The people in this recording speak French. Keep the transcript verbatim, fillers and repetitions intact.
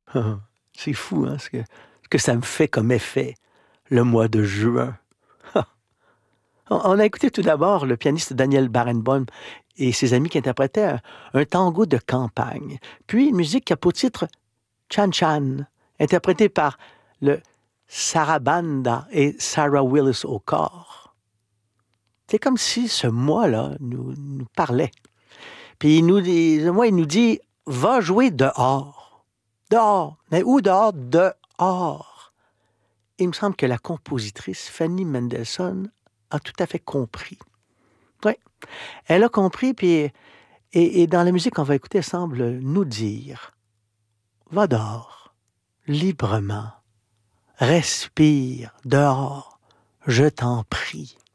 C'est fou, hein, ce que, ce que ça me fait comme effet, le mois de juin. On on a écouté tout d'abord le pianiste Daniel Barenboim et ses amis qui interprétaient un, un tango de campagne, puis une musique qui a pour titre Chan Chan, interprétée par le Sarabanda et Sarah Willis au corps. C'est comme si ce mois-là nous, nous parlait. Puis il nous dit, ce mois, il nous dit, va jouer dehors. Dehors. Mais où dehors? Dehors. Il me semble que la compositrice Fanny Mendelssohn a tout à fait compris. Oui, elle a compris, puis et, et dans la musique qu'on va écouter, elle semble nous dire, va dehors, librement, respire dehors, je t'en prie.